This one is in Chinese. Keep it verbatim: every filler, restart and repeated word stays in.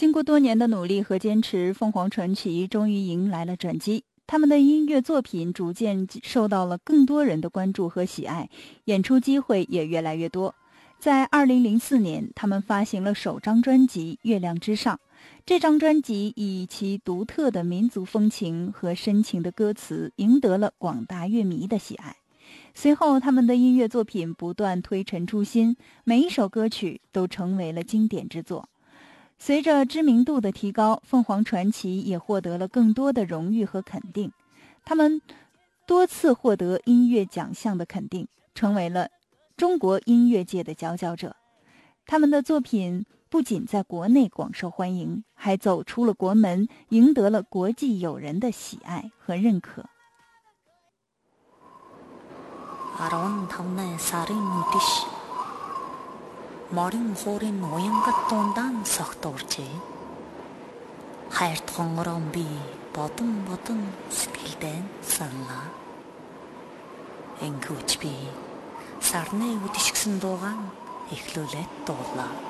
经过多年的努力和坚持，凤凰传奇终于迎来了转机。他们的音乐作品逐渐受到了更多人的关注和喜爱，演出机会也越来越多。在二零零四年，他们发行了首张专辑《月亮之上》。这张专辑以其独特的民族风情和深情的歌词，赢得了广大乐迷的喜爱。随后，他们的音乐作品不断推陈出新，每一首歌曲都成为了经典之作。随着知名度的提高，凤凰传奇也获得了更多的荣誉和肯定。他们多次获得音乐奖项的肯定，成为了中国音乐界的佼佼者。他们的作品不仅在国内广受欢迎，还走出了国门，赢得了国际友人的喜爱和认可。 Morин хурин уянгат дундан согтуурчээ. Хайрт хонгорон би бодон бодон сэтгэлдээ саналаа. Энгүүч би сарны үдшгсэн дуугаан эхлүүлээд дуулаа.